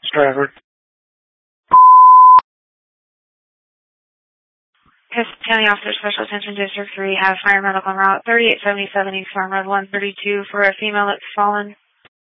Stratford. County Officer Special Attention District 3 have fire medical en route 3877 East Farm Road 132 for a female that's fallen.